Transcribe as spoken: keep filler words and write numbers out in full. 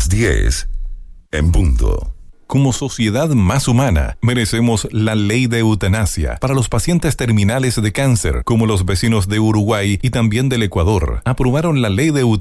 Las diez en punto. Como sociedad más humana, merecemos la ley de eutanasia para los pacientes terminales de cáncer, como los vecinos de Uruguay y también del Ecuador. Aprobaron la ley de eutanasia